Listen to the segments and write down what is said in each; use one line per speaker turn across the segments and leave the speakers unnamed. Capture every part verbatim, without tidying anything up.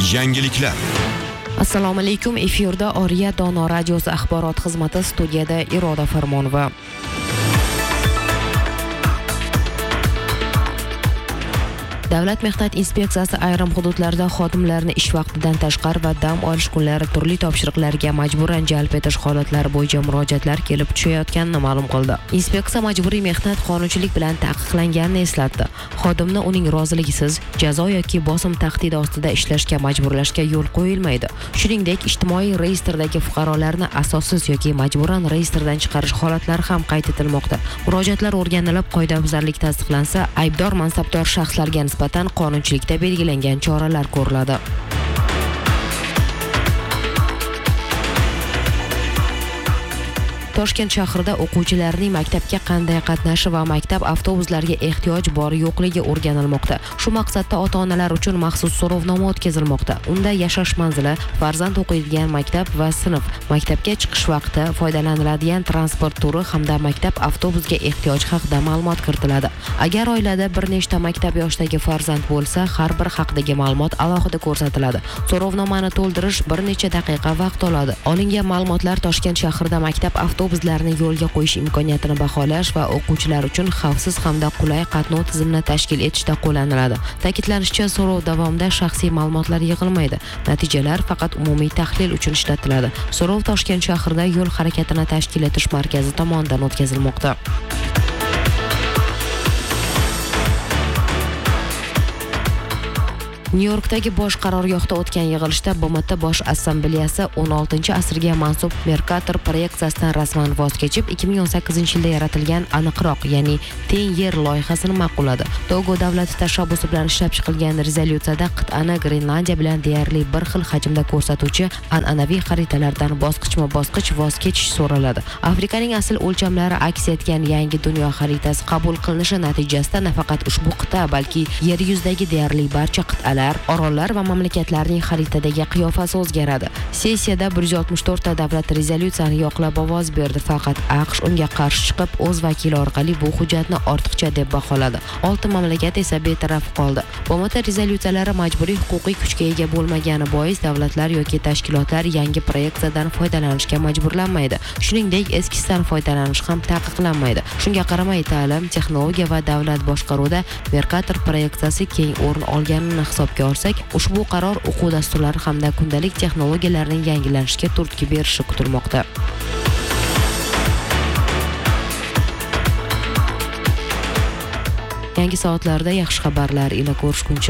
Yangiliklar.
Assalomu alaykum. Efirda Oriya Dono radiosi axborot xizmati, studiyada Iroda Farmonova. Davlat mehnat inspeksiyasi ayrim hududlarda xodimlarni ish vaqtidan tashqari va dam olish kunlari turli topshiriqlarga majburan jalb etish holatlari bo'yicha murojaatlar kelib tushayotganini ma'lum qildi. Inspeksiya majburiy mehnat qonunchilik bilan taqiqlanganini eslatdi. Xodimni uning roziligisiz jazo yoki bosim tahdidi ostida ishlashga majburlashga yo'l qo'yilmaydi. Shuningdek, ijtimoiy reyestrdagi fuqarolarni asossiz yoki majburan reyestrdan chiqarish holatlari ham qayd etilmoqda. Murojaatlar o'rganilib, qoidabuzarlik tasdiqlansa, aybdor mansabdor shaxslarga nisbatan qonunchilikda belgilangan choralar ko'riladi. Toshkent shahrida o'quvchilarning maktabga qanday qatnashi va maktab avtobuslariga ehtiyoj bor-yo'qligi o'rganilmoqda. Shu maqsadda ota-onalar uchun maxsus so'rovnoma o'tkazilmoqda. Unda yashash manzili, farzand o'qiydigan maktab va sinf, maktabga chiqish vaqti, foydalaniladigan transport turi hamda maktab avtobusiga ehtiyoj haqida ma'lumot kiritiladi. Agar oilada bir nechta maktab yoshidagi farzand bo'lsa, har bir haqdagi ma'lumot alohida ko'rsatiladi. So'rovnomani to'ldirish bir necha daqiqa vaqt oladi. Olingan ma'lumotlar Toshkent shahrida maktab avtobus Avtobuslarni yo'lga qo'yish imkoniyatini baholash va o'quvchilar uchun xavfsiz hamda qulay qatnov tizimini tashkil etishda qo'llaniladi. Ta'kidlanishicha, so'rov davomida shaxsiy ma'lumotlar yig'ilmaydi. Natijalar faqat umumiy tahlil uchun ishlatiladi. So'rov Toshkent shahrida yo'l harakatini tashkil etish markazi tomonidan o'tkazilmoqda. Nyu-Yorkdagi bosh qarorgohda o'tgan yig'ilishda B M T bosh assambleyasi o'n oltinchi asrga mansub Mercator proyeksiyasidan rasman voz kechib, ikki ming o'n sakkizinchi yilda yaratilgan aniqroq, ya'ni teng yer loyihasini ma'qulladi. Togo davlati tashabbusi bilan ishlab chiqilgan rezolyutsiyada qit'ani Grenlandiya bilan deyarli bir xil hajmda ko'rsatuvchi an'anaviy xaritalardan bosqichma-bosqich voz kechish so'raladi. Afrikaning asl o'lchamlari aks etgan yangi dunyo xaritasi qabul qilinishi natijasida nafaqat ushbu qit'a, balki yer yuzidagi deyarli barcha qit'alar, orollar va mamlakatlarning xaritadagi qiyofasi o'zgaradi. Sessiyada bir yuz oltmish to'rt ta davlat rezolyutsiyani yoqlab ovoz berdi, faqat AQSh unga qarshi chiqib, o'z vakili orqali bu hujjatni ortiqcha deb baholadi. olti mamlakat esa betaraf qoldi. B M T rezolyutsiyalari majburiy huquqiy kuchga ega bo'lmagani bois davlatlar yoki tashkilotlar yangi proyeksiyadan foydalanishga majburlanmaydi. Shuningdek, eskisidan foydalanish ham taqiqlanmaydi. Shunga qaramay, ta'lim, texnologiya va davlat boshqaruvida Mercator proyeksiyasi keng o'rin olganini hisobga olsak, ushbu qaror o'quv dasturlari hamda kundalik texnologiyalarning yangilanishiga turtki berishi kutilmoqda. Yangi soatlarda yaxshi xabarlar ila ko'rishguncha.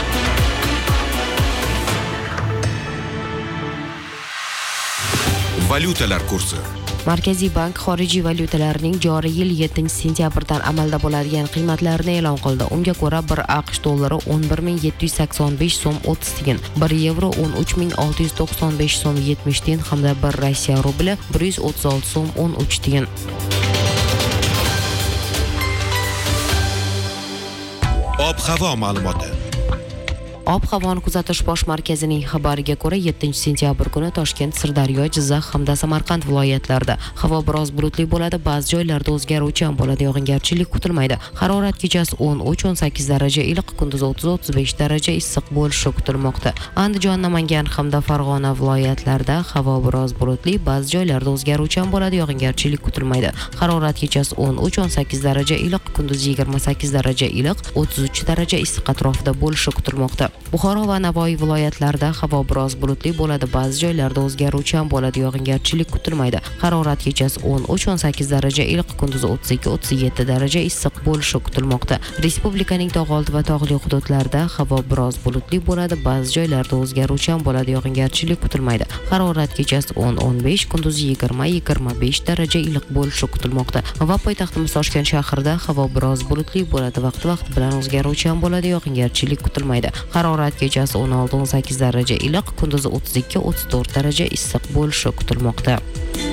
Valyutalar kursi.
Markaziy bank xorijiy valyutalarning joriy yil yettinchi sentyabrdan amalda bo'ladigan qiymatlarini e'lon qildi. Unga ko'ra, bir AQSh dollari o'n bir ming yetti yuz sakson besh so'm o'ttiz tiyin, bir yevro o'n uch ming olti yuz to'qson besh so'm yetmish tiyin hamda bir Rossiya rubli bir yuz o'ttiz olti so'm o'n uch tiyin.
Ob-havo ma'lumoti.
Ob-havoni kuzatish bosh markazining xabariga ko'ra, yettinchi sentyabr kuni Toshkent, Sirdaryo, Jizzax hamda Samarqand viloyatlarida havo biroz bulutli bo'ladi, ba'zi joylarda o'zgaruvchan bo'ladi, yog'ingarchilik kutilmaydi. Harorat kechasi o'n uch o'n sakkiz daraja iliq, kunduz o'ttiz o'ttiz besh daraja issiq bo'lishi kutilmoqda. Andijon, Namangan hamda Farg'ona viloyatlarida havo biroz bulutli, ba'zi joylarda o'zgaruvchan bo'ladi, yog'ingarchilik kutilmaydi. Harorat kechasi o'n uch o'n sakkiz daraja iliq, kunduz yigirma sakkiz daraja iliq, o'ttiz uch daraja issiq atrofida bo'lishi kutilmoqda. Buxoro va Navoiy viloyatlarida havo biroz bulutli bo'ladi, ba'zi joylarda o'zgaruvchan bo'ladi, yog'ingarchilik kutilmaydi. Harorat kechasi o'n uch o'n sakkiz daraja iliq, kunduz o'ttiz ikki o'ttiz yetti daraja issiq bo'lishi kutilmoqda. Respublikaning tog' oldi va tog'li hududlarida havo biroz bulutli bo'ladi, ba'zi joylarda o'zgaruvchan bo'ladi, yog'ingarchilik kutilmaydi. Harorat kechasi o'n o'n besh, kunduz yigirma yigirma besh daraja iliq bo'lishi kutilmoqda. Va poytaxtimiz Toshkent shahrida havo biroz bulutli bo'ladi, vaqti-vaqt bilan o'zgaruvchan bo'ladi, yog'ingarchilik kutilmaydi. Harorat kechasi o'n olti o'n sakkiz daraja iliq, kunduz o'ttiz ikki o'ttiz to'rt daraja issiq bo'lishi kutilmoqda.